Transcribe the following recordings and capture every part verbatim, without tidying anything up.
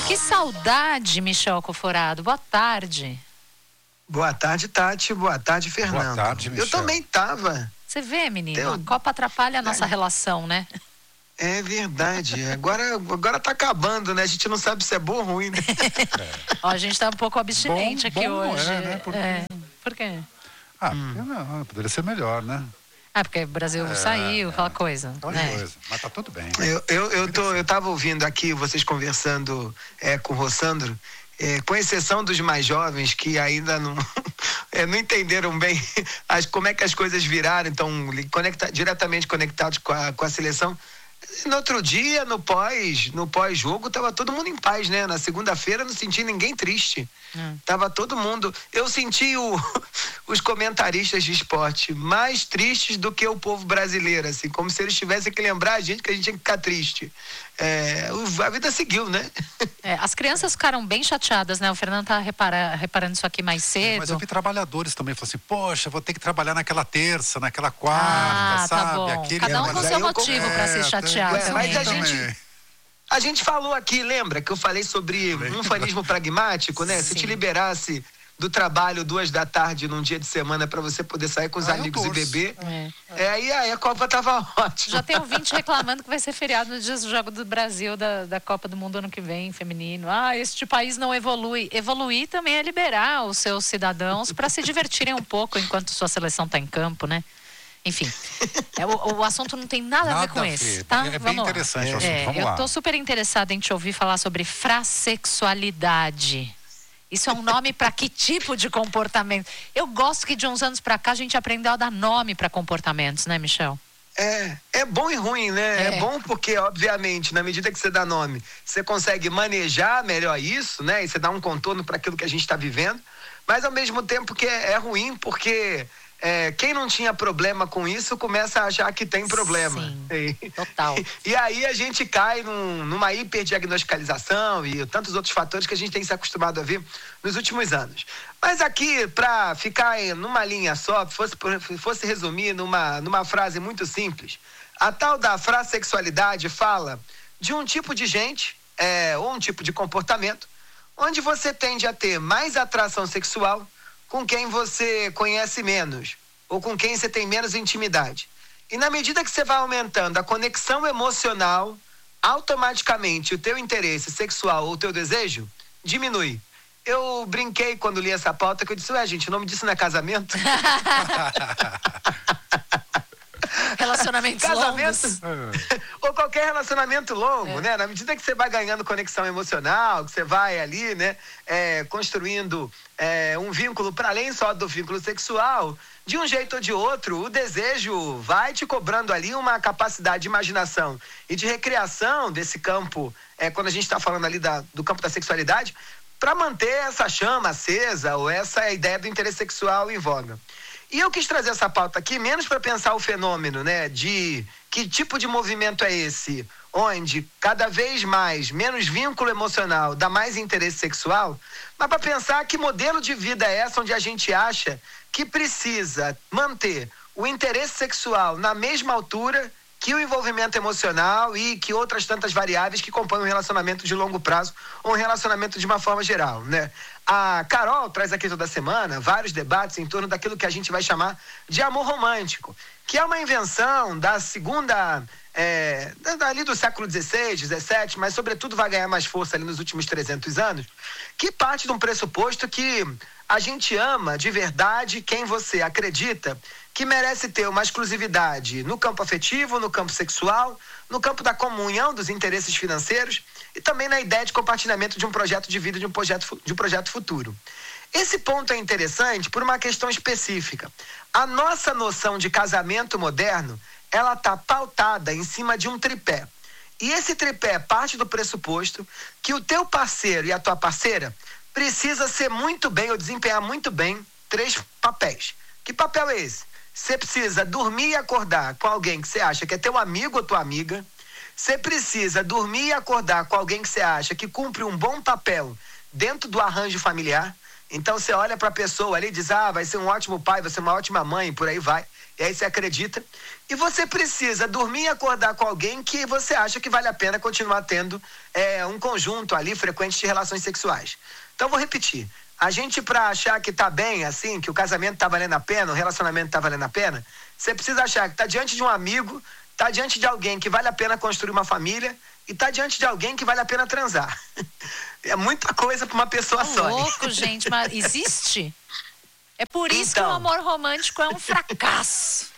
Que saudade, Michel Coforado. Boa tarde. Boa tarde, Tati. Boa tarde, Fernando. Boa tarde, Michel. Eu também tava. Você vê, menino, Tem... a Copa atrapalha a nossa é. relação, né? É verdade. Agora, agora tá acabando, né? A gente não sabe se é bom ou ruim, né? É. Ó, a gente tá um pouco abstinente bom, aqui bom hoje. É, né? Por quê? É. Por quê? Ah, hum. não, poderia ser melhor, né? Ah, porque o Brasil é, saiu, aquela coisa. Aquela né? coisa. Mas tá tudo bem. Eu, eu, eu, tô, eu tava ouvindo aqui vocês conversando é, com o Rossandro, é, com exceção dos mais jovens que ainda não, é, não entenderam bem as, como é que as coisas viraram, então conecta, diretamente conectados com a, com a seleção. No outro dia, no pós, no pós-jogo, tava todo mundo em paz, né? Na segunda-feira não senti ninguém triste. Hum. Tava todo mundo... Eu senti o, os comentaristas de esporte mais tristes do que o povo brasileiro, assim, como se eles tivessem que lembrar a gente que a gente tinha que ficar triste. É, a vida seguiu, né? É, as crianças ficaram bem chateadas, né? O Fernando tá repara, reparando isso aqui mais cedo. É, mas eu vi trabalhadores também, falaram assim, poxa, vou ter que trabalhar naquela terça, naquela quarta, ah, sabe? Tá bom. Aquele... Cada um com seu motivo é, para se chatear. É, mas a gente... A gente falou aqui, lembra que eu falei sobre um fanismo pragmático, né? Sim. Se te liberasse do trabalho duas da tarde num dia de semana para você poder sair com os ah, amigos e beber, é. É, aí, aí a Copa tava ótima. Já tem ouvinte reclamando que vai ser feriado no dia do Jogo do Brasil da, da Copa do Mundo ano que vem, feminino. Ah, este país não evolui. Evoluir também é liberar os seus cidadãos para se divertirem um pouco enquanto sua seleção tá em campo, né? Enfim, é, o, o assunto não tem nada, nada a ver com esse, tá? É bem Vamos interessante lá. o assunto, é, vamos eu lá. tô super interessada em te ouvir falar sobre frassexualidade. Isso é um nome para que tipo de comportamento? Eu gosto que de uns anos para cá a gente aprendeu a dar nome para comportamentos, né, Michel? É, é bom e ruim, né? É. é bom porque, obviamente, na medida que você dá nome, você consegue manejar melhor isso, né? E você dá um contorno para aquilo que a gente está vivendo. Mas, ao mesmo tempo, que é, é ruim porque... É, quem não tinha problema com isso começa a achar que tem problema. Sim, e, total. E, e aí a gente cai num, numa hiperdiagnosticalização e tantos outros fatores que a gente tem se acostumado a ver nos últimos anos. Mas aqui, para ficar em, numa linha só, fosse, fosse resumir numa, numa frase muito simples, a tal da frassexualidade fala de um tipo de gente, é, ou um tipo de comportamento, onde você tende a ter mais atração sexual com quem você conhece menos, ou com quem você tem menos intimidade. E na medida que você vai aumentando a conexão emocional, automaticamente o teu interesse sexual ou o teu desejo diminui. Eu brinquei quando li essa pauta que eu disse, ué, gente, o nome disso não é casamento? Relacionamentos casamento, longos. Ou qualquer relacionamento longo, é. né? Na medida que você vai ganhando conexão emocional, que você vai ali, né, é, construindo é, um vínculo para além só do vínculo sexual, de um jeito ou de outro, o desejo vai te cobrando ali uma capacidade de imaginação e de recriação desse campo, é, quando a gente está falando ali da, do campo da sexualidade, para manter essa chama acesa ou essa ideia do interesse sexual em voga. E eu quis trazer essa pauta aqui, menos para pensar o fenômeno, né, de que tipo de movimento é esse, onde cada vez mais, menos vínculo emocional, dá mais interesse sexual, mas para pensar que modelo de vida é essa onde a gente acha que precisa manter o interesse sexual na mesma altura que o envolvimento emocional e que outras tantas variáveis que compõem um relacionamento de longo prazo ou um relacionamento de uma forma geral, né? A Carol traz aqui toda semana vários debates em torno daquilo que a gente vai chamar de amor romântico, que é uma invenção da segunda, é, ali do século dezesseis, dezessete, mas sobretudo vai ganhar mais força ali nos últimos trezentos anos, que parte de um pressuposto que a gente ama de verdade quem você acredita que merece ter uma exclusividade no campo afetivo, no campo sexual, no campo da comunhão dos interesses financeiros e também na ideia de compartilhamento de um projeto de vida, de um projeto, de um projeto futuro. Esse ponto é interessante por uma questão específica. A nossa noção de casamento moderno, ela está pautada em cima de um tripé. E esse tripé parte do pressuposto que o teu parceiro e a tua parceira precisa ser muito bem ou desempenhar muito bem três papéis. Que papel é esse? Você precisa dormir e acordar com alguém que você acha que é teu amigo ou tua amiga. Você precisa dormir e acordar com alguém que você acha que cumpre um bom papel dentro do arranjo familiar. Então você olha para a pessoa ali e diz, ah, vai ser um ótimo pai, vai ser uma ótima mãe, por aí vai. e aí você acredita. E você precisa dormir e acordar com alguém que você acha que vale a pena continuar tendo é, um conjunto ali frequente de relações sexuais. Então, vou repetir. A gente, para achar que tá bem, assim, que o casamento tá valendo a pena, o relacionamento tá valendo a pena, você precisa achar que tá diante de um amigo, tá diante de alguém que vale a pena construir uma família e tá diante de alguém que vale a pena transar. É muita coisa para uma pessoa Tô só. louco, gente, mas existe? É por isso Então. que o amor romântico é um fracasso.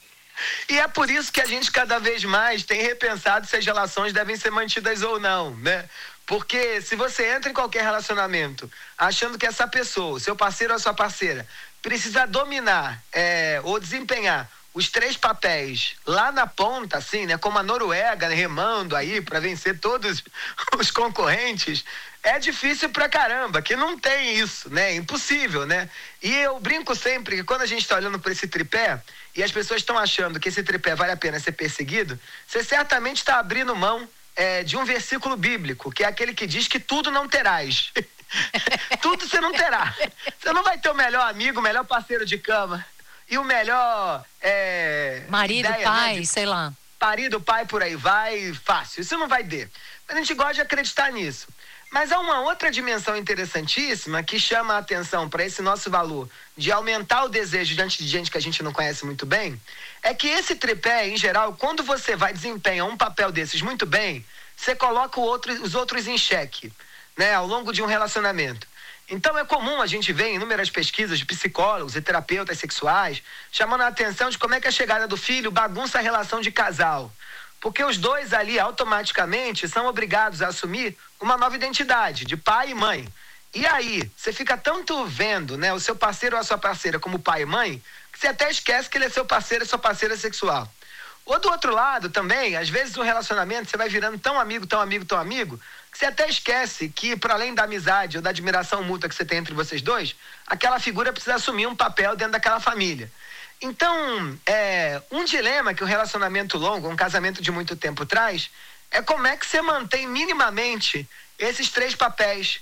E é por isso que a gente cada vez mais tem repensado se as relações devem ser mantidas ou não, né? Porque se você entra em qualquer relacionamento achando que essa pessoa, seu parceiro ou sua parceira, precisa dominar é, ou desempenhar os três papéis lá na ponta, assim, né? Como a Noruega, né, remando aí para vencer todos os concorrentes, é difícil pra caramba, que não tem isso, né? É impossível, né? E eu brinco sempre que quando a gente está olhando para esse tripé e as pessoas estão achando que esse tripé vale a pena ser perseguido, você certamente está abrindo mão é, de um versículo bíblico, que é aquele que diz que tudo não terás. Tudo você não terá. Você não vai ter o melhor amigo, o melhor parceiro de cama e o melhor... É, marido, ideia, pai, né, de sei lá. marido, pai, por aí vai, fácil. Isso não vai ter. Mas a gente gosta de acreditar nisso. Mas há uma outra dimensão interessantíssima que chama a atenção para esse nosso valor de aumentar o desejo diante de gente que a gente não conhece muito bem, é que esse tripé, em geral, quando você vai desempenhar um papel desses muito bem, você coloca o outro, os outros em xeque, né, ao longo de um relacionamento. Então é comum a gente ver inúmeras pesquisas de psicólogos e terapeutas sexuais chamando a atenção de como é que a chegada do filho bagunça a relação de casal. Porque os dois ali automaticamente são obrigados a assumir uma nova identidade de pai e mãe. E aí, você fica tanto vendo, né, o seu parceiro ou a sua parceira como pai e mãe, que você até esquece que ele é seu parceiro e sua parceira sexual. Ou do outro lado também, às vezes no relacionamento você vai virando tão amigo, tão amigo, tão amigo, que você até esquece que, para além da amizade ou da admiração mútua que você tem entre vocês dois, aquela figura precisa assumir um papel dentro daquela família. Então, é, um dilema que um relacionamento longo, um casamento de muito tempo traz, é como é que você mantém minimamente esses três papéis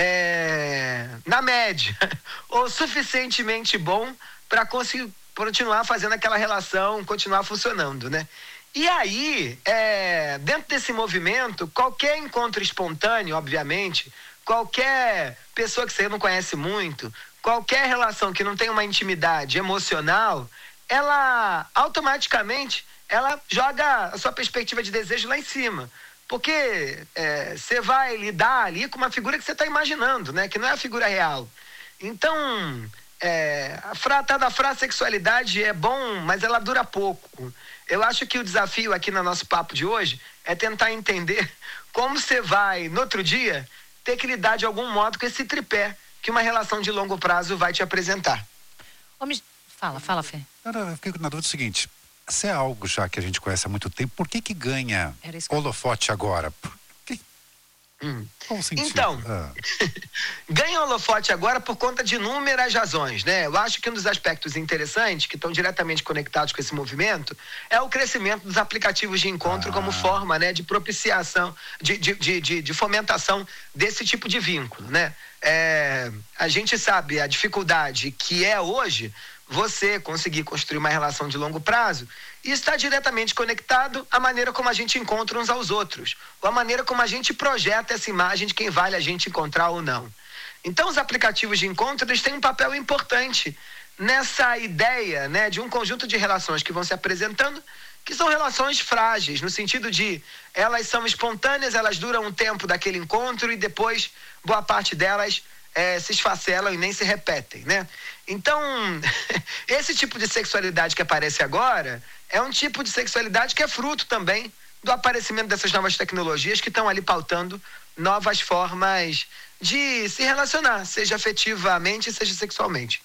é, na média, ou suficientemente bom para conseguir continuar fazendo aquela relação, continuar funcionando, né? E aí, é, dentro desse movimento, qualquer encontro espontâneo, obviamente, qualquer pessoa que você não conhece muito, qualquer relação que não tem uma intimidade emocional, ela automaticamente ela joga a sua perspectiva de desejo lá em cima. Porque você é, vai lidar ali com uma figura que você está imaginando, né? Que não é a figura real. Então, é, a fra, tá da frassexualidade é bom, mas ela dura pouco. Eu acho que o desafio aqui no nosso papo de hoje é tentar entender como você vai, no outro dia, ter que lidar de algum modo com esse tripé que uma relação de longo prazo vai te apresentar. Homem... Fala, fala, Fê. Não, não, eu fiquei na dúvida do seguinte, se é algo já que a gente conhece há muito tempo, por que que ganha que... holofote agora? Por que... Hum. Qual o sentido? Então, ah. ganha holofote agora por conta de inúmeras razões, né? Eu acho que um dos aspectos interessantes, que estão diretamente conectados com esse movimento, é o crescimento dos aplicativos de encontro ah. como forma, né, de propiciação, de, de, de, de, de fomentação desse tipo de vínculo, né? É, a gente sabe a dificuldade que é hoje você conseguir construir uma relação de longo prazo e está diretamente conectado à maneira como a gente encontra uns aos outros, ou à maneira como a gente projeta essa imagem de quem vale a gente encontrar ou não. Então, os aplicativos de encontro, eles têm um papel importante nessa ideia, né, de um conjunto de relações que vão se apresentando, que são relações frágeis, no sentido de elas são espontâneas, elas duram um tempo daquele encontro e depois boa parte delas É, se esfacelam e nem se repetem, né? Então, esse tipo de sexualidade que aparece agora é um tipo de sexualidade que é fruto também do aparecimento dessas novas tecnologias que estão ali pautando novas formas de se relacionar, seja afetivamente, seja sexualmente.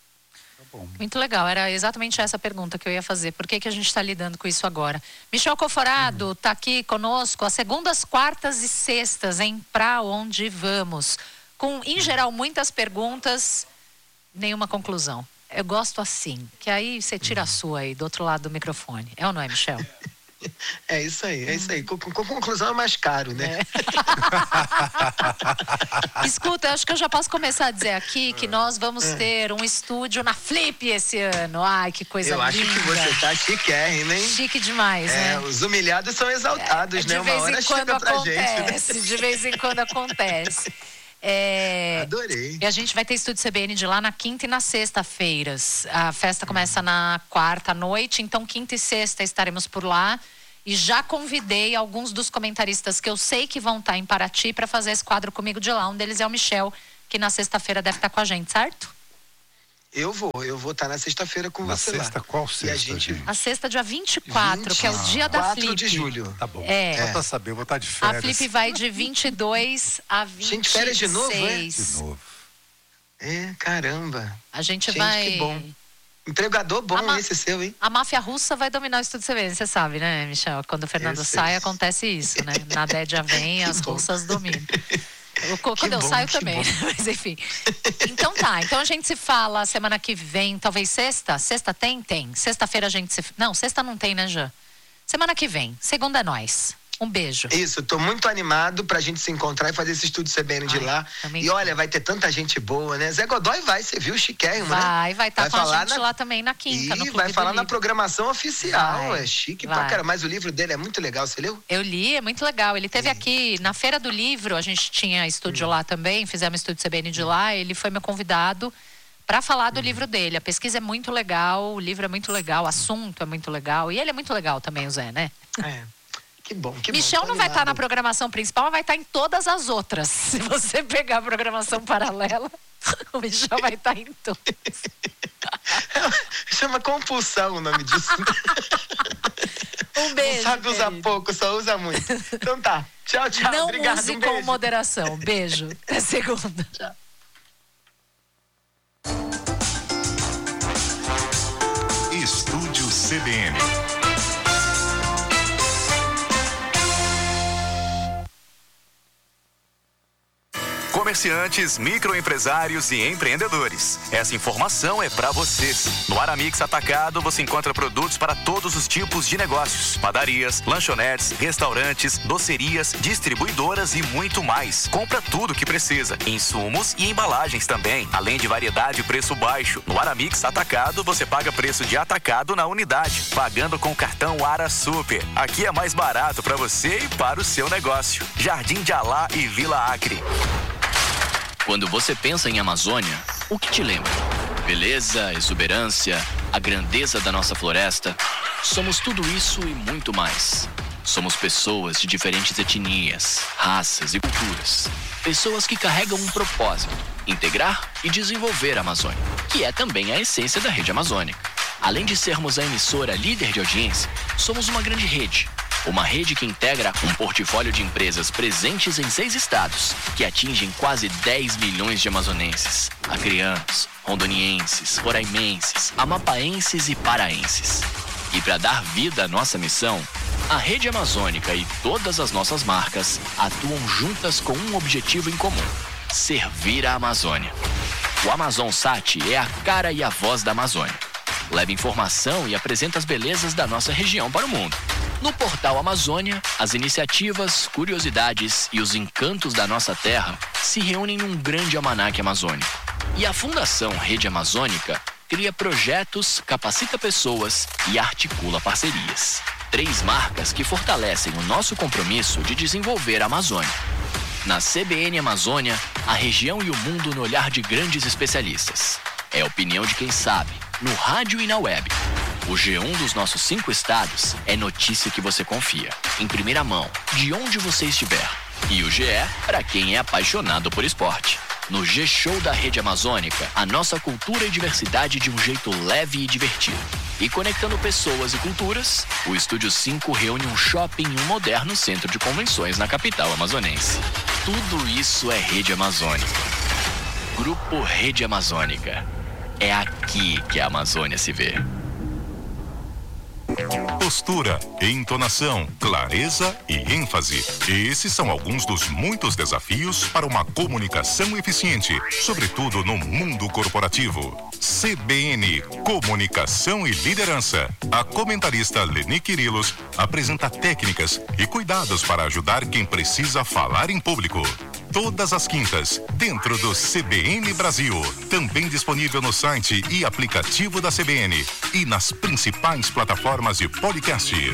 Tá bom. Muito legal, era exatamente essa pergunta que eu ia fazer. Por que que a gente está lidando com isso agora? Michel Coforado está uhum. aqui conosco às segundas, quartas e sextas, em Pra Onde Vamos? Com, em geral, muitas perguntas, nenhuma conclusão. Eu gosto assim, que aí você tira a sua aí, do outro lado do microfone. É ou não é, Michel? É isso aí, é isso aí. Com, com conclusão é mais caro, né? É. Escuta, eu acho que eu já posso começar a dizer aqui que nós vamos ter um estúdio na Flip esse ano. Ai, que coisa eu linda. acho que você tá chiquérrimo, hein? Chique demais, é, né? Os humilhados são exaltados, é, né? Uma hora De vez em quando chega pra acontece, gente. de vez em quando acontece. É, Adorei. E a gente vai ter Estúdio C B N de lá na quinta e na sexta-feiras. A festa começa na quarta à noite, então quinta e sexta estaremos por lá. E já convidei alguns dos comentaristas que eu sei que vão estar em Paraty para fazer esse quadro comigo de lá. Um deles é o Michel, que na sexta-feira deve estar com a gente, certo? Eu vou, eu vou estar na sexta-feira com na você sexta, lá. Qual sexta, e a gente... gente? A sexta, dia vinte e quatro, vinte, que é o dia da Flip. quatro de julho. Tá bom, é. só pra saber, eu vou estar de férias. A Flip vai de vinte e dois a vinte e seis. Gente, férias de novo, é? De novo. É, caramba. A gente, gente vai... que bom. Empregador bom ma... esse seu, hein? A máfia russa vai dominar o Estúdio C B N, você sabe, né, Michel? Quando o Fernando eu sai, sei. acontece isso, né? Na Dédia vem, as bom. russas dominam. Eu, quando que eu bom, saio que também, bom. mas enfim. Então tá, então a gente se fala semana que vem, talvez sexta? Sexta tem? Tem. Sexta-feira a gente se... Não, sexta não tem, né, Jean? Semana que vem, segunda é nós. Um beijo. Isso, tô muito animado pra gente se encontrar e fazer esse Estúdio C B N de Ai, lá. também E olha, vai ter tanta gente boa, né? Zé Godoy vai, você viu, chiquérrimo, né? Vai, vai estar tá com a gente na... lá também na quinta, e no Clube vai falar do na Livro. programação oficial, Vai, é chique vai. pra caramba. Mas o livro dele é muito legal, você leu? Eu li, é muito legal. Ele teve Sim. aqui na Feira do Livro, a gente tinha estúdio hum. lá também, fizemos estúdio C B N de lá, ele foi meu convidado para falar do hum. livro dele. A pesquisa é muito legal, o livro é muito legal, o assunto é muito legal. E ele é muito legal também, o Zé, né? É. Que bom, que Michel bom, não vai estar tá na programação principal, mas vai estar tá em todas as outras. Se você pegar a programação paralela, o Michel vai estar tá em todas. Chama compulsão o nome disso. Um beijo. Não sabe usar querido. pouco, só usa muito. Então tá. Tchau, tchau. Não Obrigado, use um com beijo. moderação. Beijo. Até segunda. Tchau. Estúdio C B N. Comerciantes, microempresários e empreendedores. Essa informação é para vocês. No Aramix Atacado você encontra produtos para todos os tipos de negócios: padarias, lanchonetes, restaurantes, docerias, distribuidoras e muito mais. Compra tudo que precisa, insumos e embalagens também, além de variedade e preço baixo. No Aramix Atacado você paga preço de atacado na unidade, pagando com o cartão Ara Super. Aqui é mais barato para você e para o seu negócio. Jardim de Alá e Vila Acre. Quando você pensa em Amazônia, o que te lembra? Beleza, exuberância, a grandeza da nossa floresta. Somos tudo isso e muito mais. Somos pessoas de diferentes etnias, raças e culturas. Pessoas que carregam um propósito: integrar e desenvolver a Amazônia, que é também a essência da Rede Amazônica. Além de sermos a emissora líder de audiência, somos uma grande rede. Uma rede que integra um portfólio de empresas presentes em seis estados, que atingem quase dez milhões de amazonenses, acreanos, rondonienses, roraimenses, amapaenses e paraenses. E para dar vida à nossa missão, a Rede Amazônica e todas as nossas marcas atuam juntas com um objetivo em comum: servir a Amazônia. O AmazonSat é a cara e a voz da Amazônia. Leva informação e apresenta as belezas da nossa região para o mundo. No portal Amazônia, as iniciativas, curiosidades e os encantos da nossa terra se reúnem num grande almanaque amazônico. E a Fundação Rede Amazônica cria projetos, capacita pessoas e articula parcerias. Três marcas que fortalecem o nosso compromisso de desenvolver a Amazônia. Na C B N Amazônia, a região e o mundo no olhar de grandes especialistas. É a opinião de quem sabe, no rádio e na web. O G um dos nossos cinco estados é notícia que você confia, em primeira mão, de onde você estiver. E o G E para quem é apaixonado por esporte. No G-Show da Rede Amazônica, a nossa cultura e diversidade de um jeito leve e divertido. E conectando pessoas e culturas, o Estúdio cinco reúne um shopping e um moderno centro de convenções na capital amazonense. Tudo isso é Rede Amazônica. Grupo Rede Amazônica. É aqui que a Amazônia se vê. Postura, entonação, clareza e ênfase. Esses são alguns dos muitos desafios para uma comunicação eficiente, sobretudo no mundo corporativo. C B N, Comunicação e Liderança. A comentarista Leni Quirilos apresenta técnicas e cuidados para ajudar quem precisa falar em público. Todas as quintas, dentro do C B N Brasil. Também disponível no site e aplicativo da C B N e nas principais plataformas de podcast.